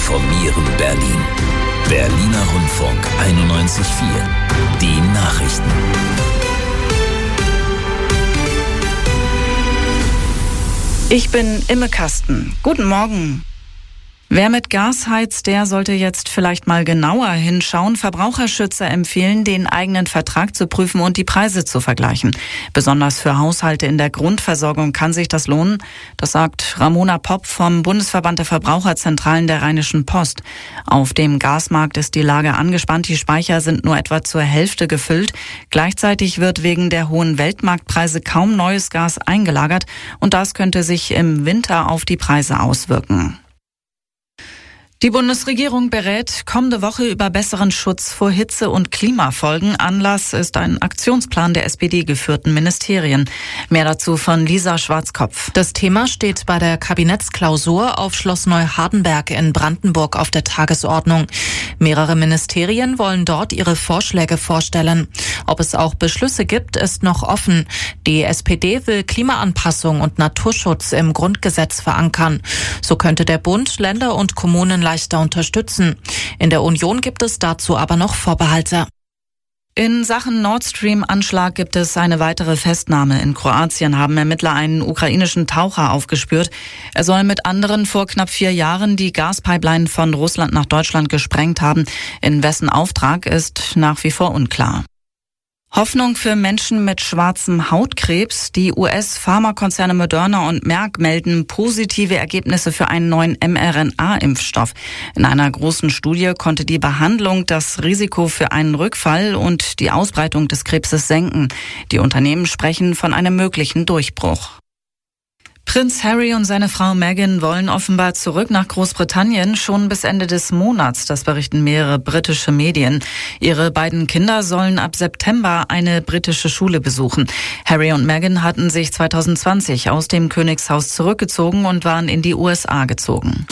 informieren Berlin. Berliner Rundfunk 91.4. Die Nachrichten. Ich bin Imme Kasten. Guten Morgen. Wer mit Gas heizt, der sollte jetzt vielleicht mal genauer hinschauen. Verbraucherschützer empfehlen, den eigenen Vertrag zu prüfen und die Preise zu vergleichen. Besonders für Haushalte in der Grundversorgung kann sich das lohnen. Das sagt Ramona Popp vom Bundesverband der Verbraucherzentralen der Rheinischen Post. Auf dem Gasmarkt ist die Lage angespannt. Die Speicher sind nur etwa zur Hälfte gefüllt. Gleichzeitig wird wegen der hohen Weltmarktpreise kaum neues Gas eingelagert. Und das könnte sich im Winter auf die Preise auswirken. Die Bundesregierung berät kommende Woche über besseren Schutz vor Hitze- und Klimafolgen. Anlass ist ein Aktionsplan der SPD-geführten Ministerien. Mehr dazu von Lisa Schwarzkopf. Das Thema steht bei der Kabinettsklausur auf Schloss Neuhardenberg in Brandenburg auf der Tagesordnung. Mehrere Ministerien wollen dort ihre Vorschläge vorstellen. Ob es auch Beschlüsse gibt, ist noch offen. Die SPD will Klimaanpassung und Naturschutz im Grundgesetz verankern. So könnte der Bund, Länder und Kommunen leichter unterstützen. In der Union gibt es dazu aber noch Vorbehalte. In Sachen Nord Stream-Anschlag gibt es eine weitere Festnahme. In Kroatien haben Ermittler einen ukrainischen Taucher aufgespürt. Er soll mit anderen vor knapp 4 Jahren die Gaspipeline von Russland nach Deutschland gesprengt haben. In wessen Auftrag ist nach wie vor unklar. Hoffnung für Menschen mit schwarzem Hautkrebs. Die US-Pharmakonzerne Moderna und Merck melden positive Ergebnisse für einen neuen mRNA-Impfstoff. In einer großen Studie konnte die Behandlung das Risiko für einen Rückfall und die Ausbreitung des Krebses senken. Die Unternehmen sprechen von einem möglichen Durchbruch. Prinz Harry und seine Frau Meghan wollen offenbar zurück nach Großbritannien, schon bis Ende des Monats, das berichten mehrere britische Medien. Ihre beiden Kinder sollen ab September eine britische Schule besuchen. Harry und Meghan hatten sich 2020 aus dem Königshaus zurückgezogen und waren in die USA gezogen.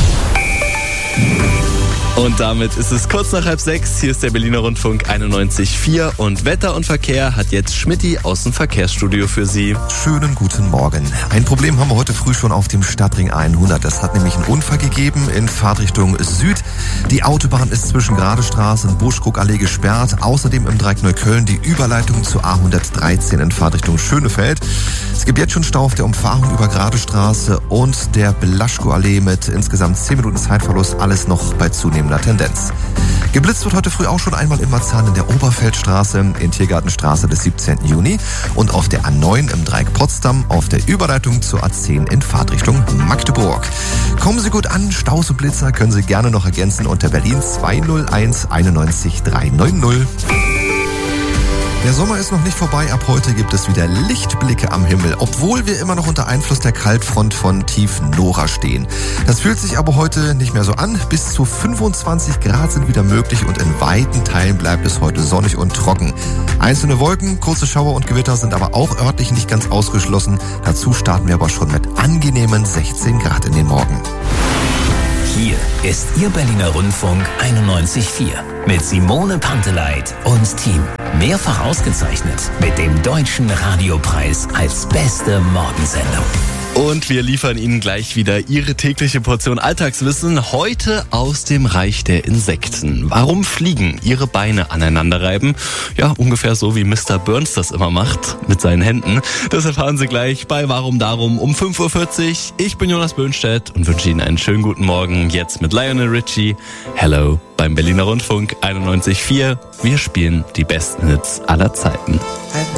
Und damit ist es kurz nach 5:30. Hier ist der Berliner Rundfunk 91.4 und Wetter und Verkehr hat jetzt Schmidti aus dem Verkehrsstudio für Sie. Schönen guten Morgen. Ein Problem haben wir heute früh schon auf dem Stadtring 100. Es hat nämlich einen Unfall gegeben in Fahrtrichtung Süd. Die Autobahn ist zwischen Gradestraße und Buschkrugallee gesperrt. Außerdem im Dreieck Neukölln die Überleitung zur A113 in Fahrtrichtung Schönefeld. Es gibt jetzt schon Stau auf der Umfahrung über Gradestraße und der Blaschkoallee mit insgesamt 10 Minuten Zeitverlust. Alles noch bei zunehmender Tendenz. Geblitzt wird heute früh auch schon einmal in Marzahn in der Oberfeldstraße, in Tiergartenstraße des 17. Juni und auf der A9 im Dreieck Potsdam auf der Überleitung zur A10 in Fahrtrichtung Magdeburg. Kommen Sie gut an, Staus und Blitzer können Sie gerne noch ergänzen unter Berlin 201 91 390. Der Sommer ist noch nicht vorbei, ab heute gibt es wieder Lichtblicke am Himmel, obwohl wir immer noch unter Einfluss der Kaltfront von Tief Nora stehen. Das fühlt sich aber heute nicht mehr so an. Bis zu 25 Grad sind wieder möglich und in weiten Teilen bleibt es heute sonnig und trocken. Einzelne Wolken, kurze Schauer und Gewitter sind aber auch örtlich nicht ganz ausgeschlossen. Dazu starten wir aber schon mit angenehmen 16 Grad in den Morgen. Hier ist Ihr Berliner Rundfunk 91.4 mit Simone Panteleit und Team. Mehrfach ausgezeichnet mit dem Deutschen Radiopreis als beste Morgensendung. Und wir liefern Ihnen gleich wieder Ihre tägliche Portion Alltagswissen, heute aus dem Reich der Insekten. Warum Fliegen ihre Beine aneinander reiben? Ja, ungefähr so wie Mr. Burns das immer macht mit seinen Händen. Das erfahren Sie gleich bei Warum Darum um 5:40 Uhr. Ich bin Jonas Böhnstedt und wünsche Ihnen einen schönen guten Morgen. Jetzt mit Lionel Richie. Hello beim Berliner Rundfunk 91.4. Wir spielen die besten Hits aller Zeiten.